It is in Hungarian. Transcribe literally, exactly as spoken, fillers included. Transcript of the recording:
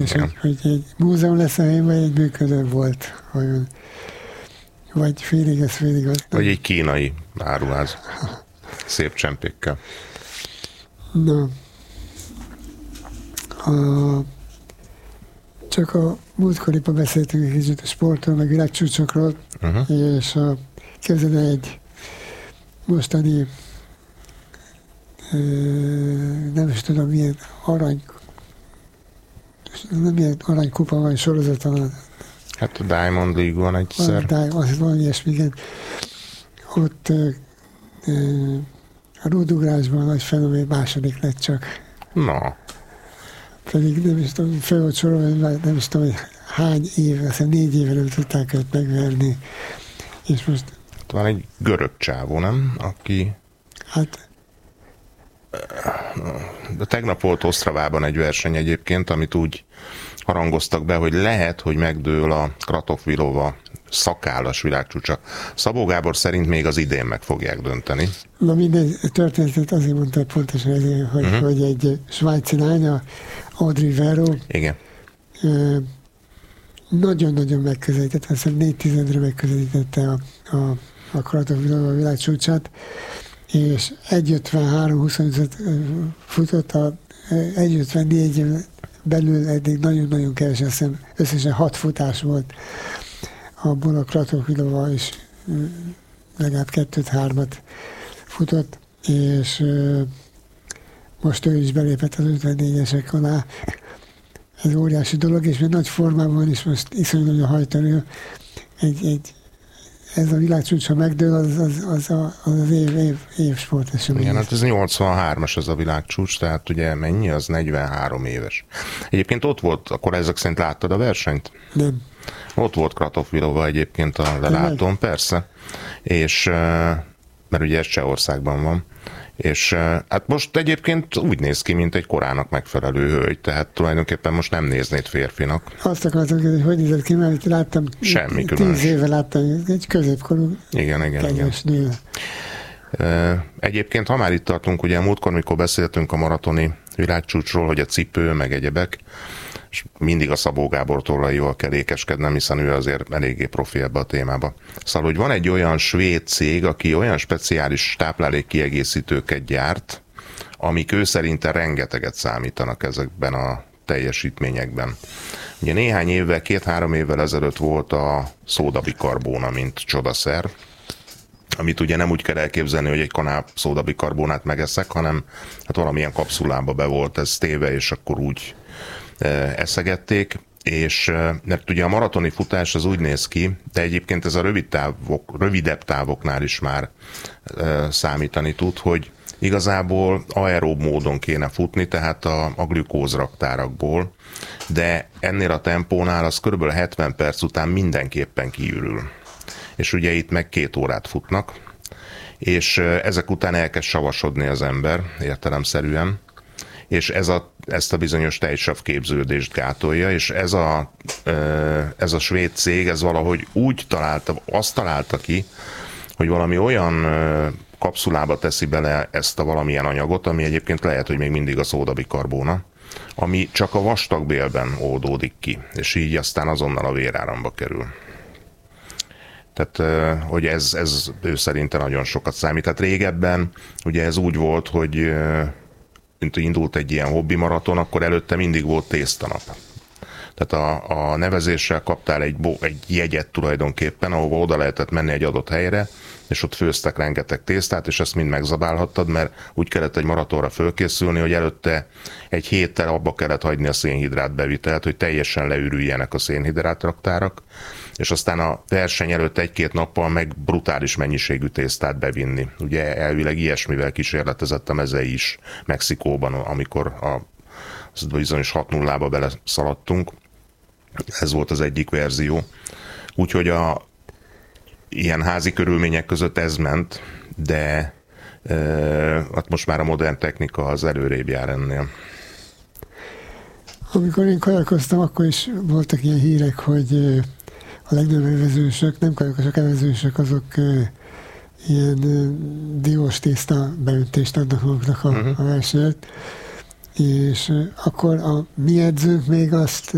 kérdés, hogy, hogy egy múzeum lesz a helyben, vagy egy működő volt, vagy, vagy félig ez, félig az. Vagy egy kínai áruház. Szép csempékkel. Na. A, csak a múltkoriban beszéltünk egy kicsit a sportról, meg világcsúcsokról, uh-huh. és a, képzeld el egy mostani nem is tudom, milyen arany nem milyen aranykupa van sorozatban. Hát a Diamond League van egyszer. Az van ilyesmi, igen. Ott a rúdugrásban nagy fenomén második lett csak. Na. Pedig nem is tudom, fel volt sorolva, nem is tudom, hogy hány éve, azt hiszem négy éve nem tudták őt megverni. És most... Van egy görög csávó, nem? Aki... Hát... De tegnap volt Osztravában egy verseny egyébként, amit úgy harangoztak be, hogy lehet, hogy megdől a Kratochvilova szakállas világcsúcsa. Szabó Gábor szerint még az idén meg fogják dönteni. Na mindegy, történetet azért mondta pontosan, hogy, uh-huh. hogy egy svájci lánya, Audrey Vero, igen. nagyon-nagyon megközelítette, azt hiszem négy tizedre megközelítette a, a, a Kratochvilova világcsúcsát, és egy ötvenhárom huszonöt futott, a egy ötvennégy belül eddig nagyon-nagyon kevesen, azt hiszem összesen hat futás volt. Abból a Kratochvilova is legalább kettőt-hármat futott, és most ő is belépett az ötvennégyesek alá. Ez óriási dolog, és még nagy formában is most iszonyú nagyon hajtani. Egy, egy, ez a világcsúcs, ha megdől, az az, az, az, az év, év, év sportesemény. Igen, hát ez nyolcvanhármas ez a világcsúcs, tehát ugye mennyi? Az negyvenhárom éves. Egyébként ott volt, akkor ezek szerint láttad a versenyt? Nem. Ott volt Kratochvilova egyébként a lelátón, persze. És, mert ugye ez Csehországban van. És hát most egyébként úgy néz ki, mint egy korának megfelelő hölgy, tehát tulajdonképpen most nem néznéd férfinak. Azt akartam kérdezni, hogy nézett ki, mert láttam, semmi különös. Tíz éve láttam, egy középkorú igen, igen, igen. nő. Egyébként, ha már itt tartunk, ugye múltkor, mikor beszéltünk a maratoni világcsúcsról, hogy a cipő, meg egyebek, és mindig a Szabó Gábor tollaival kell ékeskednem, hiszen ő azért eléggé profi ebbe a témába. Szóval, hogy van egy olyan svéd cég, aki olyan speciális táplálékkiegészítőket gyárt, amik ő szerinte rengeteget számítanak ezekben a teljesítményekben. Ugye néhány évvel, két-három évvel ezelőtt volt a szódabikarbóna, mint csodaszer, amit ugye nem úgy kell elképzelni, hogy egy kanál szódabikarbónát megeszek, hanem hát valamilyen kapszulába be volt ez téve, és akkor úgy eszegették, és mert ugye a maratoni futás az úgy néz ki, de egyébként ez a rövid távok, rövidebb távoknál is már e, számítani tud, hogy igazából aerób módon kéne futni, tehát a, a glükózraktárakból, de ennél a tempónál az körülbelül hetven perc után mindenképpen kiürül. És ugye itt meg két órát futnak, és ezek után elkezd savasodni az ember értelemszerűen, és ez a, ezt a bizonyos tejsav képződést gátolja, és ez a, ez a svéd cég, ez valahogy úgy találta, azt találta ki, hogy valami olyan kapszulába teszi bele ezt a valamilyen anyagot, ami egyébként lehet, hogy még mindig a szódabikarbóna, ami csak a vastagbélben oldódik ki, és így aztán azonnal a véráramba kerül. Tehát, hogy ez, ez ő szerinte nagyon sokat számít. Tehát régebben ugye ez úgy volt, hogy mint indult egy ilyen hobbi maraton, akkor előtte mindig volt tésztanap. Tehát a, a nevezéssel kaptál egy, egy jegyet tulajdonképpen, ahova oda lehetett menni egy adott helyre, és ott főztek rengeteg tésztát, és ezt mind megzabálhattad, mert úgy kellett egy maratonra fölkészülni, hogy előtte egy héttel abba kellett hagyni a szénhidrát bevitelt, hogy teljesen leürüljenek a szénhidrátraktárak, és aztán a verseny előtt egy-két nappal meg brutális mennyiségű tésztát bevinni. Ugye elvileg ilyesmivel kísérletezett a mezei is Mexikóban, amikor a bizonyos hat nullába beleszaladtunk. Ez volt az egyik verzió. Úgyhogy a ilyen házi körülmények között ez ment, de e, hát most már a modern technika az előrébb jár ennél. Amikor én kajakoztam, akkor is voltak ilyen hírek, hogy a legnagyobb evezősök, nem kajokosok, evezősök, azok ilyen diós tészta beöntést adnak maguknak a, uh-huh. a versenyt, és akkor a mi edzőnk még azt